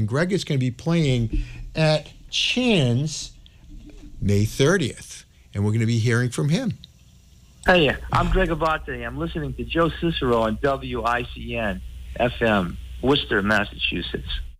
and Greg is going to be playing at Chan's May 30th, and we're going to be hearing from him. Hey, I'm Greg Abate. I'm listening to Joe Cicero on WICN FM, Worcester, Massachusetts.